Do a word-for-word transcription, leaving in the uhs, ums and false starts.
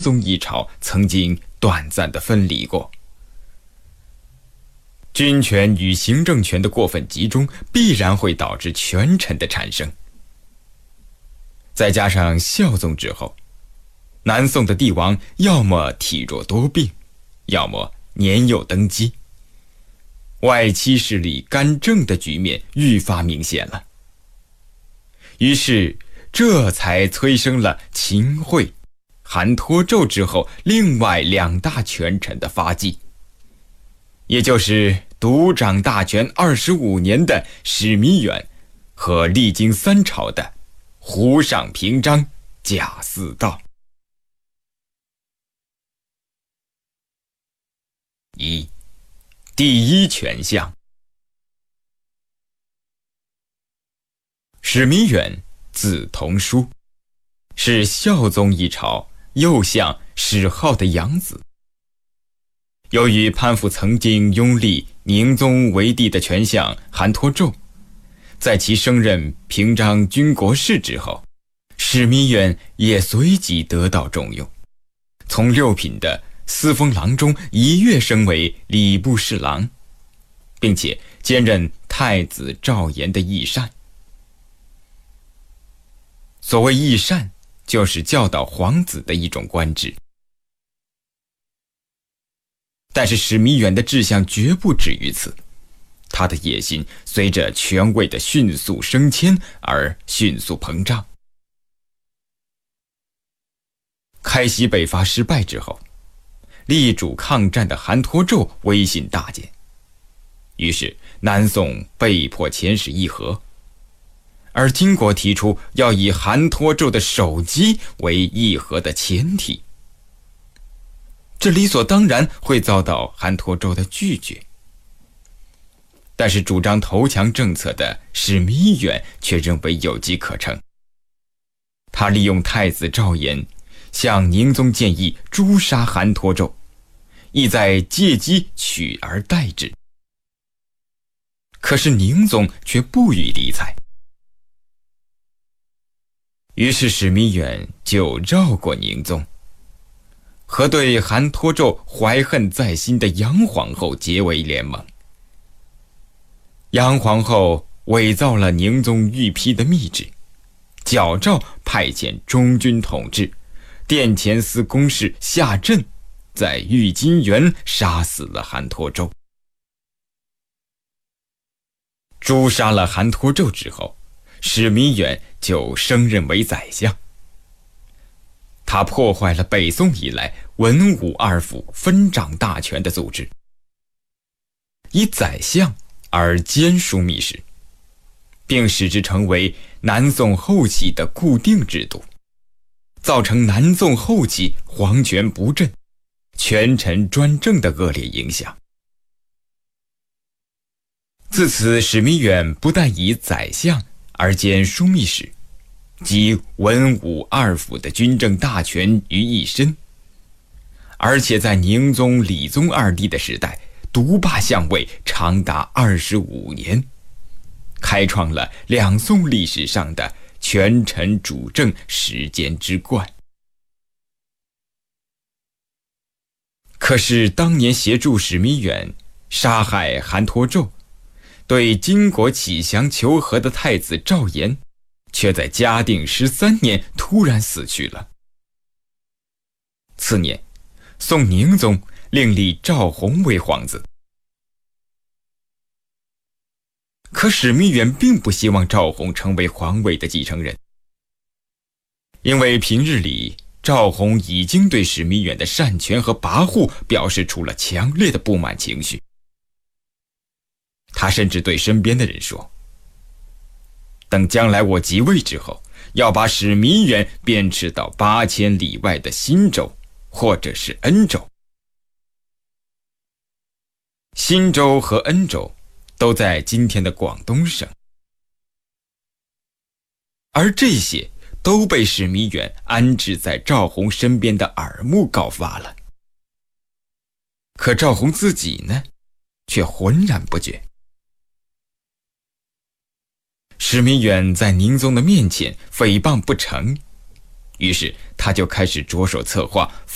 宗一朝曾经短暂的分离过。军权与行政权的过分集中，必然会导致权臣的产生。再加上孝宗之后，南宋的帝王要么体弱多病，要么年幼登基，外戚势力干政的局面愈发明显了。于是这才催生了秦桧、韩托胄之后另外两大权臣的发迹，也就是独掌大权二十五年的史弥远和历经三朝的湖上平章贾似道。一、第一权相。史弥远字同枢，是孝宗一朝右相史浩的养子。由于攀附曾经拥立宁宗为帝的权相韩托胄，在其升任平章军国事之后，史弥远也随即得到重用，从六品的司封郎中一跃升为礼部侍郎，并且兼任太子赵岩的驿善。所谓驿善，就是教导皇子的一种官职。但是史弥远的志向绝不止于此，他的野心随着权位的迅速升迁而迅速膨胀。开西北伐失败之后，力主抗战的韩托胄威信大减，于是南宋被迫遣使议和，而金国提出要以韩托胄的首级为议和的前提，这理所当然会遭到韩托胄的拒绝。但是主张投降政策的史弥远却认为有机可乘，他利用太子赵岩向宁宗建议诛杀韩托胄，意在借机取而代之。可是宁宗却不予理睬，于是史弥远就绕过宁宗，和对韩托胄怀恨在心的杨皇后结为联盟。杨皇后伪造了宁宗御批的密旨，矫诏派遣中军统制殿前司公事夏震在玉金园杀死了韩托胄。诛杀了韩托胄之后，史弥远就升任为宰相。他破坏了北宋以来文武二府分掌大权的组织，以宰相而兼枢密使，并使之成为南宋后期的固定制度，造成南宋后期皇权不振、权臣专政的恶劣影响。自此，史弥远不但以宰相而兼枢密使，集文武二府的军政大权于一身，而且在宁宗、理宗二帝的时代独霸相位长达二十五年，开创了两宋历史上的权臣主政时间之冠。可是当年协助史弥远杀害韩托胄，对金国乞降求和的太子赵岩，却在嘉定十三年突然死去了。次年，宋宁宗另立赵弘为皇子。可史弥远并不希望赵弘成为皇位的继承人，因为平日里赵弘已经对史弥远的擅权和跋扈表示出了强烈的不满情绪。他甚至对身边的人说，等将来我即位之后，要把史弥远鞭笞到八千里外的新州或者是恩州。新州和恩州都在今天的广东省，而这些都被史弥远安置在赵弘身边的耳目告发了。可赵弘自己呢，却浑然不觉。史弥远在宁宗的面前诽谤不成，于是他就开始着手策划